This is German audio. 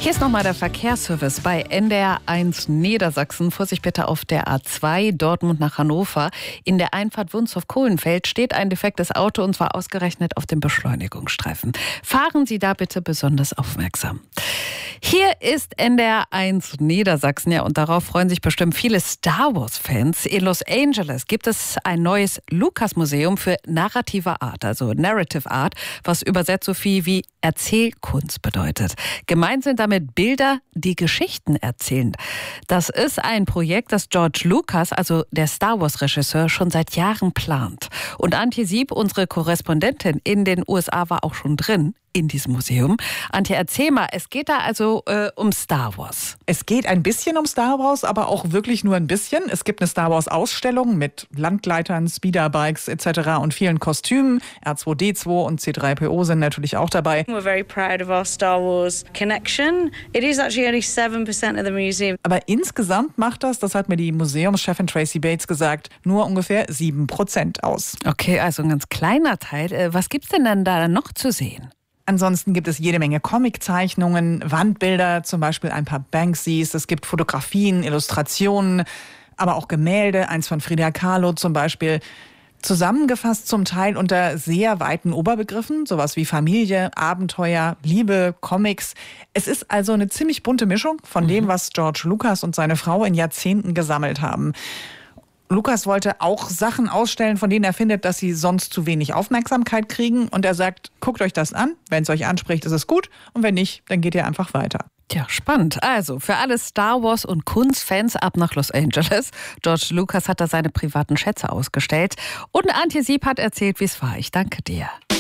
Hier ist nochmal der Verkehrsservice bei NDR 1 Niedersachsen. Vorsicht bitte auf der A2 Dortmund nach Hannover. In der Einfahrt Wunstorf-Kohlenfeld steht ein defektes Auto und zwar ausgerechnet auf dem Beschleunigungsstreifen. Fahren Sie da bitte besonders aufmerksam. Hier ist NDR 1 Niedersachsen, ja, und darauf freuen sich bestimmt viele Star Wars-Fans. In Los Angeles gibt es ein neues Lucas-Museum für narrative Art, also Narrative Art, was übersetzt so viel wie Erzählkunst bedeutet. Gemeint sind damit Bilder, die Geschichten erzählen. Das ist ein Projekt, das George Lucas, also der Star Wars-Regisseur, schon seit Jahren plant. Und Antje Sieb, unsere Korrespondentin in den USA, war auch schon drin in diesem Museum. Antje, erzähl mal, es geht da also um Star Wars. Es geht ein bisschen um Star Wars, aber auch wirklich nur ein bisschen. Es gibt eine Star Wars-Ausstellung mit Landgleitern, Speederbikes etc. und vielen Kostümen. R2-D2 und C3PO sind natürlich auch dabei. We're very proud of our Star Wars connection. It is actually only 7% of the museum. Aber insgesamt macht das hat mir die Museumschefin Tracy Bates gesagt, nur ungefähr 7% aus. Okay, also ein ganz kleiner Teil. Was gibt's denn dann da noch zu sehen? Ansonsten gibt es jede Menge Comiczeichnungen, Wandbilder, zum Beispiel ein paar Banksys. Es gibt Fotografien, Illustrationen, aber auch Gemälde, eins von Frida Kahlo zum Beispiel. Zusammengefasst zum Teil unter sehr weiten Oberbegriffen, sowas wie Familie, Abenteuer, Liebe, Comics. Es ist also eine ziemlich bunte Mischung von dem, was George Lucas und seine Frau in Jahrzehnten gesammelt haben. Lucas wollte auch Sachen ausstellen, von denen er findet, dass sie sonst zu wenig Aufmerksamkeit kriegen. Und er sagt, guckt euch das an. Wenn es euch anspricht, ist es gut. Und wenn nicht, dann geht ihr einfach weiter. Ja, spannend. Also, für alle Star Wars- und Kunstfans ab nach Los Angeles. George Lucas hat da seine privaten Schätze ausgestellt. Und Antje Sieb hat erzählt, wie es war. Ich danke dir.